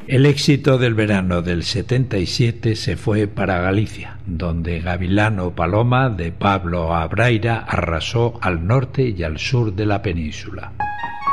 El éxito del verano del 77 se fue para Galicia, donde Gavilano Paloma de Pablo Abraira arrasó al norte y al sur de la península.